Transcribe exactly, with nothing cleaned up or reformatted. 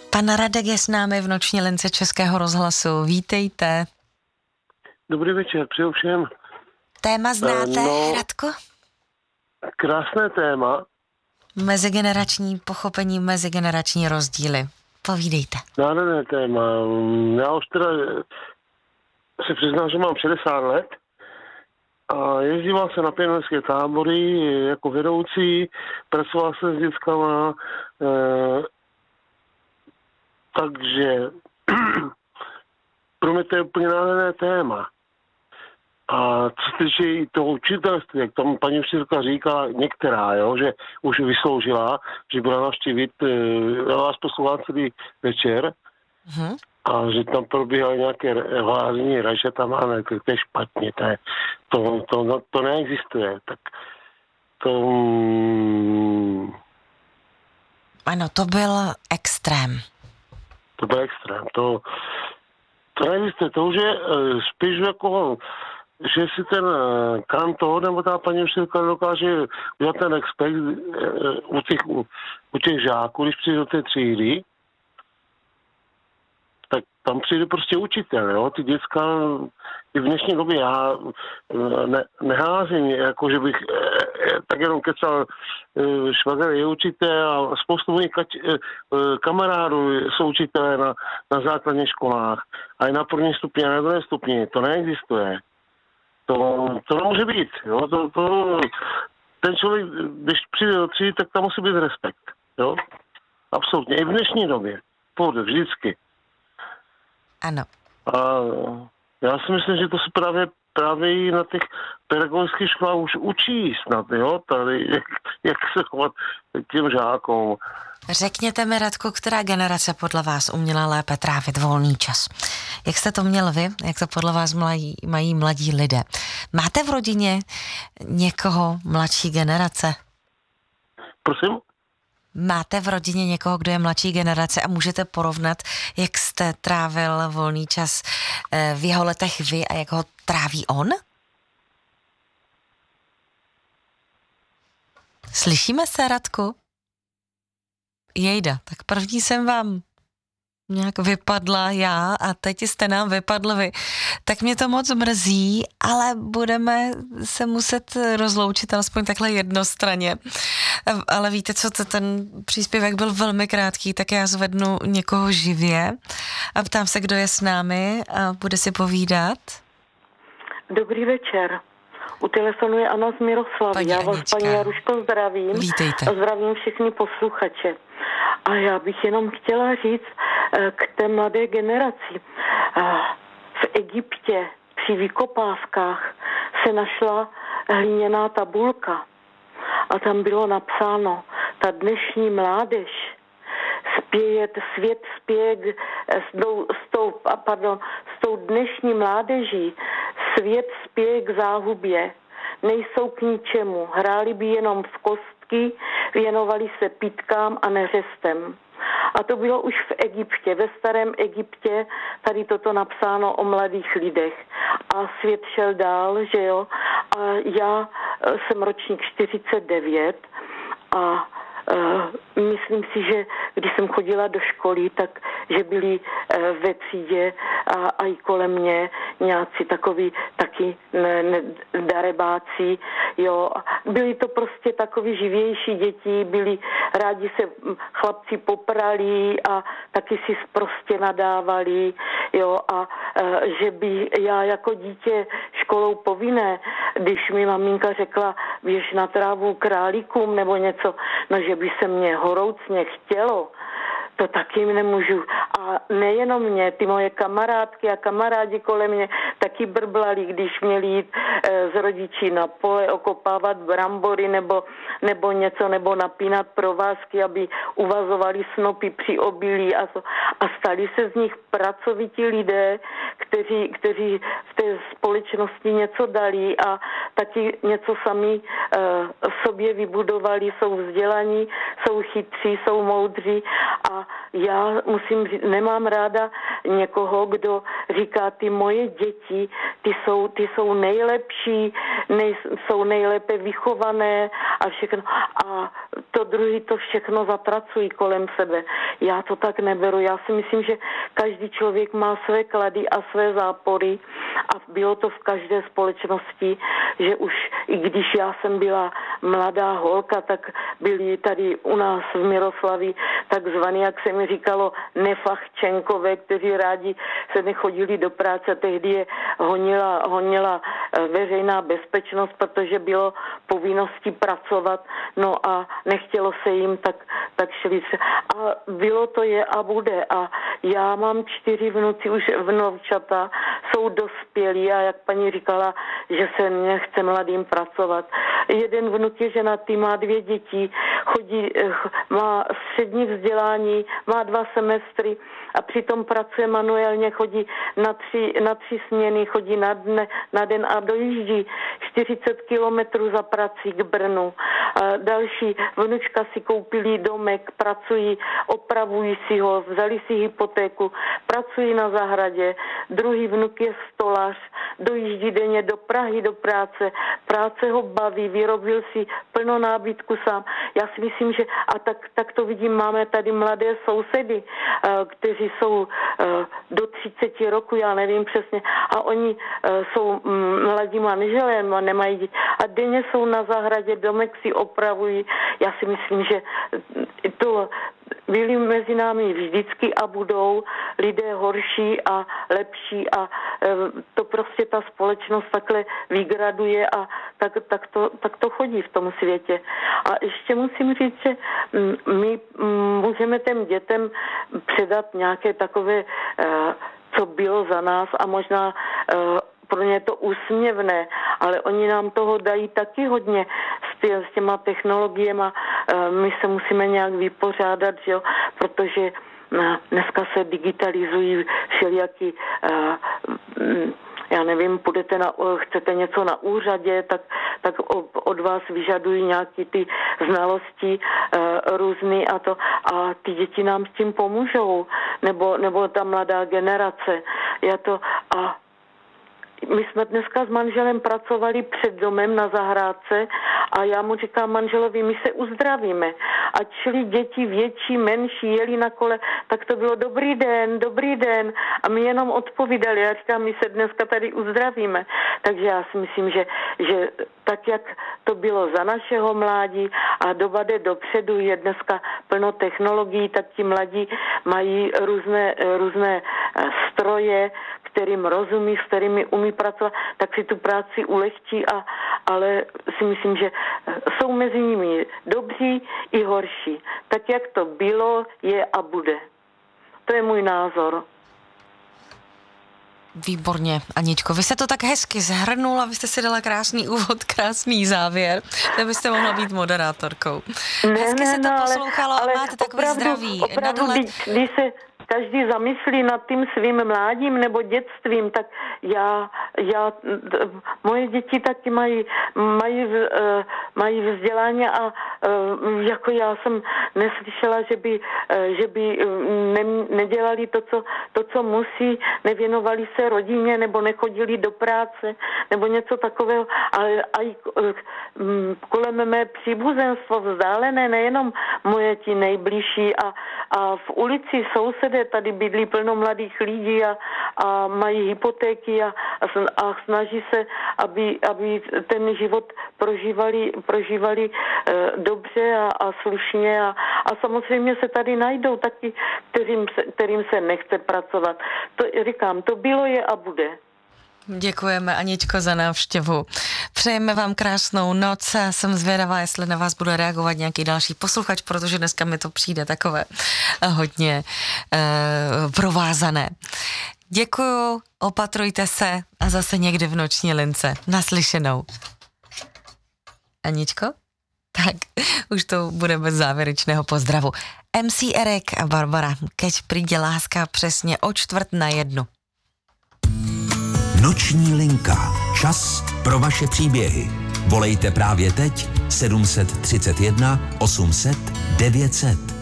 Pan Radek je s námi v noční lince Českého rozhlasu. Vítejte. Dobrý večer, přeju všem. Téma znáte, no, Radko? Krásné téma. Mezigenerační pochopení, mezigenerační rozdíly. Povídejte. Nádherné téma. Já už teda se přiznám, že mám šedesát let a jezdíval se na pěnounské tábory jako vedoucí, pracoval se s dětskama, eh, takže pro mě to je úplně nádherné téma. A co se týče i toho učitelství, jak tam paní učitelka říkala, některá, jo, že už vysloužila, že byla navštívit, já vás poslouchám celý večer, mm-hmm. a že tam probíhaly nějaké hláření ražetama, ne, to, to je špatně, to, je, to, to, no, to neexistuje, tak to... Mm, ano, to byl extrém. To byl extrém, to, to neexistuje, to už je spíš jako... že si ten kantor nebo ta paní učitelka dokáže udělat ten respekt u těch, u, u těch žáků, když přijde do té třídy, tak tam přijde prostě učitel, jo, ty děcka i v dnešní době já ne, neházím, jako že bych tak jenom kecal, švagr je učitel a spoustu mých kamarádů jsou učitelé na, na základních školách a i na první stupni a na druhé stupni, to neexistuje. To, to nemůže být, jo, to, to, ten člověk, když přijde do třídy, tak tam musí být respekt, jo, absolutně, i v dnešní době, půjde, vždycky. Ano. A já si myslím, že to se právě, právě i na těch pedagogických školách už učí snad, jo, tady, jak, jak se chovat k těm žákům. Řekněte mi, Radku, která generace podle vás uměla lépe trávit volný čas? Jak jste to měl vy? Jak to podle vás mají, mají mladí lidé? Máte v rodině někoho mladší generace? Prosím? Máte v rodině někoho, kdo je mladší generace a můžete porovnat, jak jste trávil volný čas v jeho letech vy a jak ho tráví on? Slyšíme se, Radku? Jejda, tak první jsem vám nějak vypadla já a teď jste nám vypadl vy. Tak mě to moc mrzí, ale budeme se muset rozloučit alespoň takhle jednostranně. Ale víte co, to, ten příspěvek byl velmi krátký, tak já zvednu někoho živě a ptám se, kdo je s námi a bude si povídat. Dobrý večer. U telefonu je Anna z Miroslavy. Paní já vás, Anička, paní Jaruško, zdravím. Vítejte. A zdravím všechny posluchače. A já bych jenom chtěla říct k té mladé generaci. V Egyptě při vykopávkách se našla hliněná tabulka a tam bylo napsáno, ta dnešní mládež spěje, svět spěje s tou, s tou, pardon, s tou dnešní mládeží, svět spěje k záhubě, nejsou k ničemu, hráli by jenom v kostky, věnovali se pitkám a neřestem. A to bylo už v Egyptě, ve starém Egyptě, tady toto napsáno o mladých lidech. A svět šel dál, že jo. A já jsem ročník čtyřicet devět a Uh, myslím si, že když jsem chodila do školy, tak že byli uh, ve třídě a, a i kolem mě nějací takový taky ne, ne, darebáci, jo. Byli to prostě takový živější děti, byli rádi se chlapci poprali a taky si prostě nadávali, jo. A uh, že by já jako dítě školou povinné, když mi maminka řekla, běž na trávu králíkům nebo něco, no že by se mě horoucně chtělo, to taky nemůžu. A nejenom mě, ty moje kamarádky a kamarádi kolem mě taky brblali, když měli jít e, z rodičí na pole okopávat brambory nebo, nebo něco, nebo napínat provázky, aby uvazovali snopy při obilí a, to, a stali se z nich pracovití lidé, kteří, kteří v té společnosti něco dali a taky něco sami e, sobě vybudovali, jsou vzdělaní, jsou chytří, jsou moudří a já musím říct, nemám ráda někoho, kdo říká, ty moje děti, ty jsou, ty jsou nejlepší, nej, jsou nejlépe vychované a všechno. A to druhý to všechno zapracují kolem sebe. Já to tak neberu. Já si myslím, že každý člověk má své klady a své zápory a bylo to v každé společnosti, že už i když já jsem byla mladá holka, tak byli tady u nás v Miroslavi takzvaný, jak se mi říkalo, nefachčenkové, kteří rádi se nechodili do práce. Tehdy je honila, honila veřejná bezpečnost, protože bylo povinností pracovat, no a nechtělo se jim, tak, tak šli se. A bylo to je a bude. A já mám čtyři vnuci, už vnovčata, jsou dospělí a jak paní říkala, že se nechce mladým pracovat. Jeden vnuk je ženatý, má dvě děti, chodí, má střední vzdělání, má dva semestry a přitom pracuje manuálně, chodí na tři, na tři směny, chodí na, dne, na den a dojíždí čtyřicet kilometrů za prací k Brnu. A další vnučka si koupili domek, pracují, opravují si ho, vzali si hypotéku, pracují na zahradě. Druhý vnuk je stolař, dojíždí denně do Prahy do práce, práce ho baví, vyrobil si plno nábytku sám. Já si myslím, že a tak, tak to vidím, máme tady mladé sousedy, kteří jsou do třiceti roku, já nevím přesně, a oni jsou mladí manželé a nemají děti. A denně jsou na zahradě, domek si opravují. Já si myslím, že to byli mezi námi vždycky a budou lidé horší a lepší a to prostě ta společnost takhle vygraduje a tak, tak, to, tak to chodí v tom světě. A ještě musím říct, že my můžeme těm dětem předat nějaké takové, co bylo za nás a možná pro ně je to úsměvné, ale oni nám toho dají taky hodně s, tě, s těma technologiemi. My se musíme nějak vypořádat, že jo? Protože dneska se digitalizují všelijaký, já nevím, půjdete na, chcete něco na úřadě, tak, tak od vás vyžadují nějaký ty znalosti různý a to a ty děti nám s tím pomůžou, nebo, nebo ta mladá generace. Já to a my jsme dneska s manželem pracovali před domem na zahrádce a já mu říkám manželovi, my se uzdravíme. Ať šli děti větší, menší, jeli na kole, tak to bylo dobrý den, dobrý den. A my jenom odpovídali. Já říkám, my se dneska tady uzdravíme. Takže já si myslím, že, že tak, jak to bylo za našeho mládí a doba jde dopředu, je dneska plno technologií, tak ti mladí mají různé, různé stroje, kterým rozumí, s kterými umí pracovat, tak si tu práci ulehčí, a, ale si myslím, že jsou mezi nimi dobří i horší. Tak, jak to bylo, je a bude. To je můj názor. Výborně, Aničko. Vy jste to tak hezky zhrnula, vy jste si dala krásný úvod, krásný závěr, že byste mohla být moderátorkou. Ne, hezky ne, se to no, poslouchalo ale, a ale máte takové opravdu, zdraví. Opravdu, Nadole... když, když se každý zamyslí nad tím svým mládím nebo dětstvím, tak já, já moje děti taky mají, mají, mají vzdělání a jako já jsem neslyšela, že by, že by ne, nedělali to co, to, co musí, nevěnovali se rodině nebo nechodili do práce nebo něco takového, ale i kolem mé příbuzenstvo vzdálené, nejenom moje ti nejbližší a, a v ulici sousedé tady bydlí plno mladých lidí a, a mají hypotéky a, a, a snaží se, aby, aby ten život prožívali, prožívali e, dobře a, a slušně a, a samozřejmě se tady najdou taky, kterým se, kterým se nechce pracovat. To říkám, to bylo, je a bude. Děkujeme, Aničko, za návštěvu. Přejeme vám krásnou noc a jsem zvědavá, jestli na vás bude reagovat nějaký další posluchač, protože dneska mi to přijde takové hodně eh, provázané. Děkuju, opatrujte se a zase někdy v noční lince. Naslyšenou. Aničko? Tak, už to bude bez závěrečného pozdravu. em cé Erik a Barbara, keď přijde láska přesně o čtvrt na jednu. Noční linka. Čas pro vaše příběhy. Volejte právě teď sedm tři jedna osm set devět set.